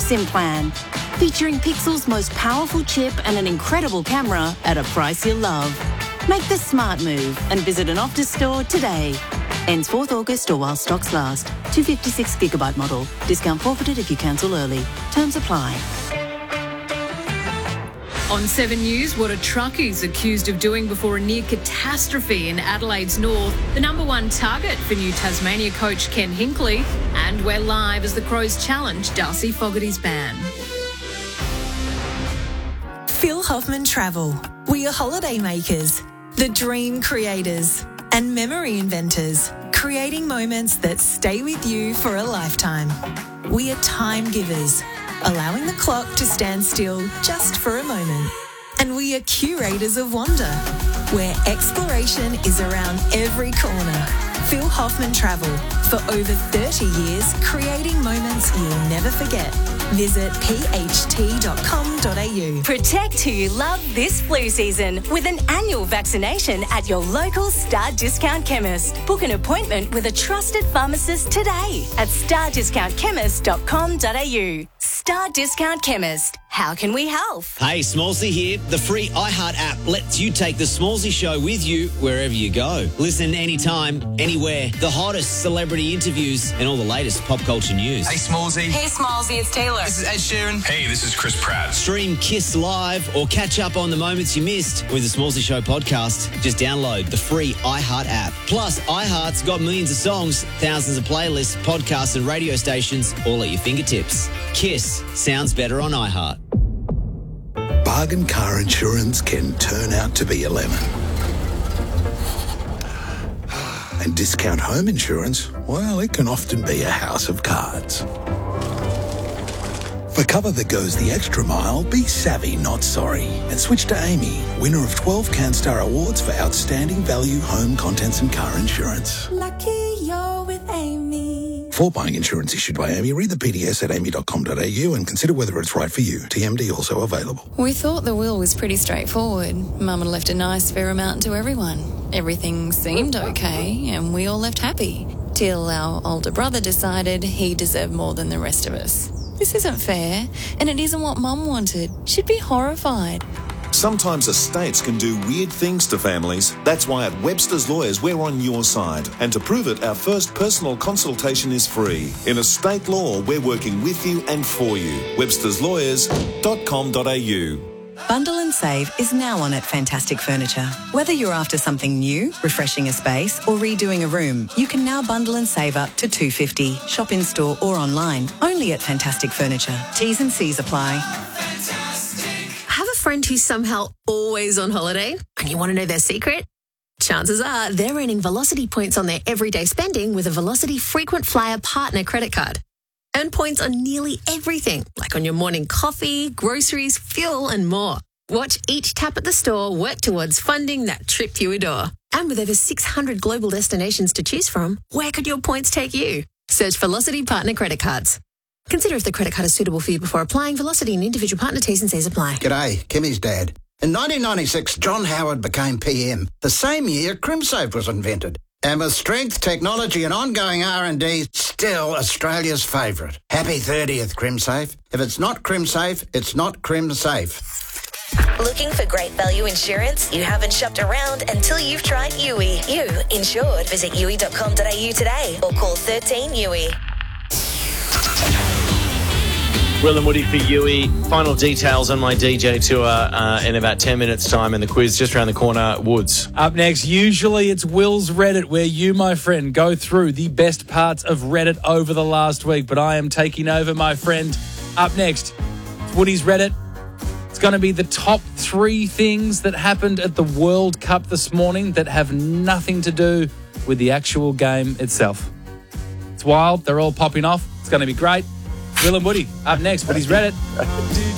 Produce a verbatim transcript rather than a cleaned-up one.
SIM plan. Featuring Pixel's most powerful chip and an incredible camera at a price you'll love. Make the smart move and visit an Optus store today. Ends fourth August or while stocks last. two hundred fifty-six gigabyte model. Discount forfeited if you cancel early. Terms apply. On Seven News, what a truckie's accused of doing before a near catastrophe in Adelaide's north, the number one target for new Tasmania coach Ken Hinkley, and we're live as the Crows challenge Darcy Fogarty's ban. Phil Hoffman Travel. We are holiday makers, the dream creators, and memory inventors, creating moments that stay with you for a lifetime. We are time givers, allowing the clock to stand still just for a moment. And we are curators of wonder, where exploration is around every corner. Phil Hoffman Travel, for over thirty years, creating moments you'll never forget. Visit p h t dot com dot a u. Protect who you love this flu season with an annual vaccination at your local Star Discount Chemist. Book an appointment with a trusted pharmacist today at star discount chemist dot com dot a u. Star Discount Chemist. How can we help? Hey, Smallsy here. The free iHeart app lets you take the Smallsy show with you wherever you go. Listen anytime, anywhere. The hottest celebrity interviews and all the latest pop culture news. Hey, Smallsy. Hey, Smallsy, it's Taylor. This is Ed Sheeran. Hey, this is Chris Pratt. Stream Kiss Live or catch up on the moments you missed with the Smallsy Show podcast. Just download the free iHeart app. Plus, iHeart's got millions of songs, thousands of playlists, podcasts and radio stations all at your fingertips. Kiss sounds better on iHeart. Bargain car insurance can turn out to be a lemon. And discount home insurance, well, it can often be a house of cards. For cover that goes the extra mile, be savvy, not sorry. And switch to Amy, winner of twelve CanStar Awards for outstanding value home contents and car insurance. Lucky you're with Amy. For buying insurance issued by Amy, read the P D S at amy dot com dot a u and consider whether it's right for you. T M D also available. We thought the will was pretty straightforward. Mum had left a nice fair amount to everyone. Everything seemed okay and we all left happy. Till our older brother decided he deserved more than the rest of us. This isn't fair, and it isn't what Mum wanted. She'd be horrified. Sometimes estates can do weird things to families. That's why at Webster's Lawyers, we're on your side. And to prove it, our first personal consultation is free. In estate law, we're working with you and for you. websters lawyers dot com dot a u. Bundle and Save is now on at Fantastic Furniture. Whether you're after something new, refreshing a space, or redoing a room, you can now bundle and save up to two hundred fifty dollars. Shop in store or online. Only at Fantastic Furniture. T's and C's apply. Have a friend who's somehow always on holiday and you want to know their secret? Chances are they're earning Velocity points on their everyday spending with a Velocity Frequent Flyer Partner credit card. Earn points on nearly everything, like on your morning coffee, groceries, fuel, and more. Watch each tap at the store work towards funding that trip you adore. And with over six hundred global destinations to choose from, where could your points take you? Search Velocity Partner Credit Cards. Consider if the credit card is suitable for you before applying. Velocity and individual partner T's and C's apply. G'day, Kimmy's dad. In nineteen ninety-six, John Howard became P M. The same year, CrimSafe was invented. And with strength, technology and ongoing R and D, still Australia's favourite. Happy thirtieth, CrimSafe. If it's not CrimSafe, it's not CrimSafe. Looking for great value insurance? You haven't shopped around until you've tried U I. You insured. Visit u i dot com dot a u today or call thirteen U I. Will and Woody for U I. Final details on my D J tour uh, in about ten minutes' time, and the quiz just around the corner. Woods. Up next, usually it's Will's Reddit, where you, my friend, go through the best parts of Reddit over the last week. But I am taking over, my friend. Up next, it's Woody's Reddit. It's going to be the top three things that happened at the World Cup this morning that have nothing to do with the actual game itself. It's wild. They're all popping off. It's going to be great. Will and Woody, up next, Woody's Reddit.